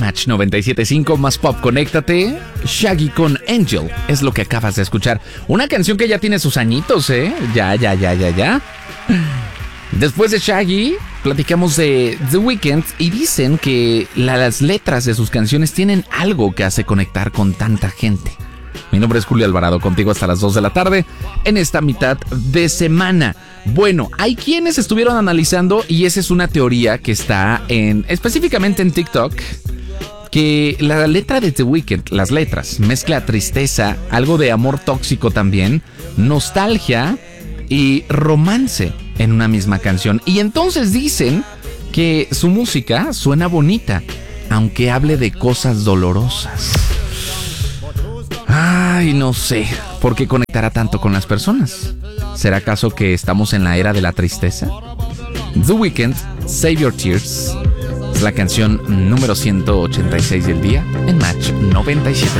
Match 97.5 más pop, conéctate. Shaggy con Angel es lo que acabas de escuchar. Una canción que ya tiene sus añitos, ¿eh? Ya. Después de Shaggy, platicamos de The Weeknd y dicen que las letras de sus canciones tienen algo que hace conectar con tanta gente. Mi nombre es Julio Alvarado, contigo hasta las 2 de la tarde en esta mitad de semana. Bueno, hay quienes estuvieron analizando, y esa es una teoría que está específicamente en TikTok, que la letra de The Weeknd, las letras, mezcla tristeza, algo de amor tóxico también, nostalgia y romance en una misma canción. Y entonces dicen que su música suena bonita, aunque hable de cosas dolorosas. Ay, no sé, ¿por qué conectará tanto con las personas? ¿Será acaso que estamos en la era de la tristeza? The Weeknd, Save Your Tears, es la canción número 186 del día en Match 97.